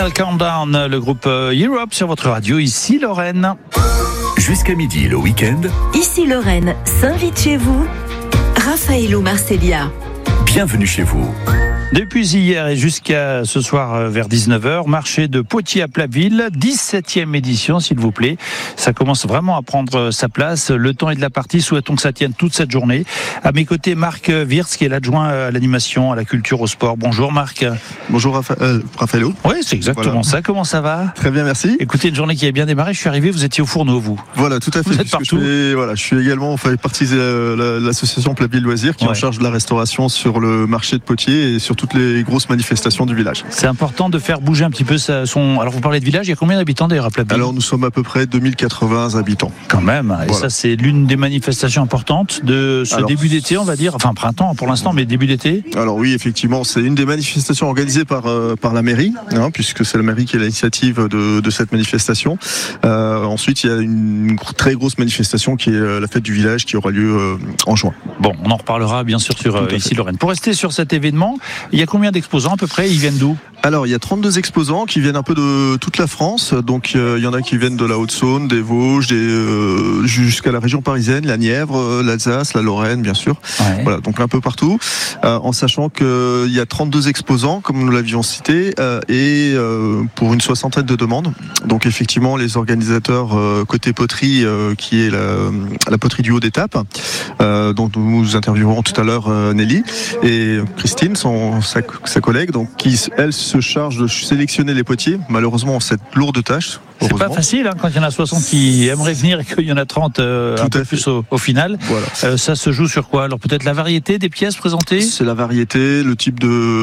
Final Countdown, le groupe Europe sur votre radio, ici Lorraine. Jusqu'à midi le week-end. Ici Lorraine s'invite chez vous, Raffaello Marceglia. Bienvenue chez vous. Depuis hier et jusqu'à ce soir vers 19h, marché de Poitiers à Platteville, 17e édition s'il vous plaît. Ça commence vraiment à prendre sa place. Le temps est de la partie, souhaitons que ça tienne toute cette journée. À mes côtés, Marc Wirtz qui est l'adjoint à l'animation, à la culture, au sport. Bonjour Marc. Bonjour Raffaello. Oui, c'est exactement ça. Comment ça va ? Très bien, merci. Écoutez, une journée qui a bien démarré. Je suis arrivé, vous étiez au fourneau, vous. Voilà, tout à fait. Vous êtes partout. Je suis également, on fait partie de l'association Platteville Loisirs qui est en charge de la restauration sur le marché de Poitiers et sur toutes les grosses manifestations du village. C'est important de faire bouger un petit peu son... Alors vous parlez de village, il y a combien d'habitants d'ailleurs à Platteville ? Alors nous sommes à peu près 2080 habitants. Quand même, et voilà. Ça c'est l'une des manifestations importantes de ce début d'été, on va dire, enfin printemps pour l'instant, mais début d'été. Alors oui, effectivement, c'est une des manifestations organisées par la mairie, puisque c'est la mairie qui est à l'initiative de cette manifestation. Ensuite, il y a une très grosse manifestation qui est la fête du village qui aura lieu en juin. Bon, on en reparlera bien sûr sur ici Lorraine. Pour rester sur cet événement, il y a combien d'exposants à peu près ? Ils viennent d'où ? Alors, il y a 32 exposants qui viennent un peu de toute la France. Donc, il y en a qui viennent de la Haute-Saône, des Vosges, jusqu'à la région parisienne, la Nièvre, l'Alsace, la Lorraine, bien sûr. Ouais. Voilà, donc un peu partout. En sachant qu'il y a 32 exposants, comme nous l'avions cité, et pour une soixantaine de demandes. Donc, effectivement, les organisateurs côté poterie, qui est la poterie du haut d'étape, dont nous interviewerons tout à l'heure Nelly et Christine, sa collègue, donc qui elle se charge de sélectionner les potiers. Malheureusement, cette lourde tâche. C'est pas facile quand il y en a 60 qui aimeraient venir et qu'il y en a 30 un peu plus au final. Voilà. Ça se joue sur quoi ? Alors peut-être la variété des pièces présentées ? C'est la variété, le type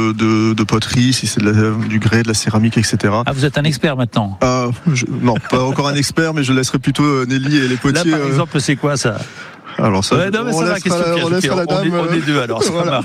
de poterie, si c'est du grès, de la céramique, etc. Ah, vous êtes un expert maintenant ? Non, pas encore un expert, mais je laisserai plutôt Nelly et les potiers. Là, par exemple, c'est quoi ça ? Alors ça, on laissera la dame. On est deux alors, ça voilà.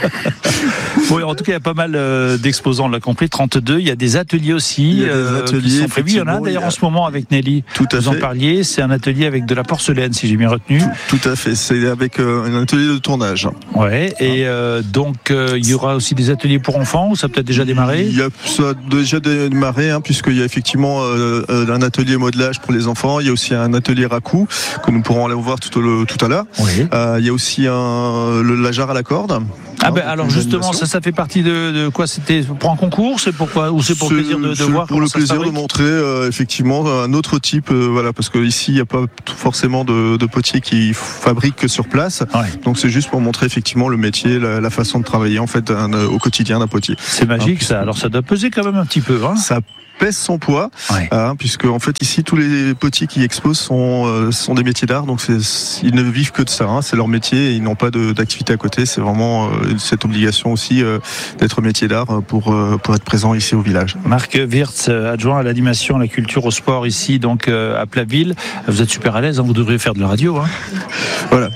Bon, en tout cas, il y a pas mal d'exposants, on l'a compris, 32. Il y a des ateliers aussi. Il y a des ateliers qui sont prévus. Il y en a d'ailleurs en ce moment avec Nelly. Tout à fait. Vous en parliez, c'est un atelier avec de la porcelaine, si j'ai bien retenu. Tout à fait, c'est avec un atelier de tournage. Ouais, et donc il y aura aussi des ateliers pour enfants, ou ça a peut-être déjà démarré ? Ça a déjà démarré, puisqu'il y a effectivement un atelier modelage pour les enfants. Il y a aussi un atelier raku que nous pourrons aller voir tout à l'heure. Oui. Il y a aussi la jarre à la corde. Alors justement, ça fait partie de quoi ? C'était pour un concours ? C'est pourquoi ? Ou c'est pour le plaisir de voir ? Pour le plaisir de montrer effectivement un autre type, parce que ici il n'y a pas forcément de potiers qui fabriquent que sur place. Ouais. Donc c'est juste pour montrer effectivement le métier, la façon de travailler en fait au quotidien d'un potier. C'est magique ça. Alors ça doit peser quand même un petit peu. Ça pèse son poids, ouais. Puisque en fait ici tous les potiers qui exposent sont des métiers d'art, donc ils ne vivent que de ça, c'est leur métier, et ils n'ont pas d'activité à côté. C'est vraiment cette obligation aussi d'être métier d'art pour être présent ici au village. Marc Wirtz, adjoint à l'animation, à la culture, au sport ici donc à Platteville. Vous êtes super à l'aise, vous devriez faire de la radio. Voilà,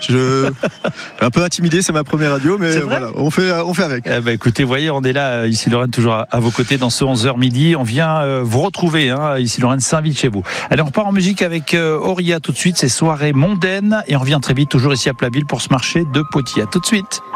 un peu intimidé, c'est ma première radio, mais voilà, on fait avec. Écoutez, voyez, on est là ici Lorraine, toujours à vos côtés dans ce 11h midi. On vient vous retrouver ici Lorraine s'invite chez vous. Allez, on repart en musique avec Auria tout de suite, c'est soirée mondaine, et on revient très vite toujours ici à Platteville pour ce marché de Poitiers. À tout de suite.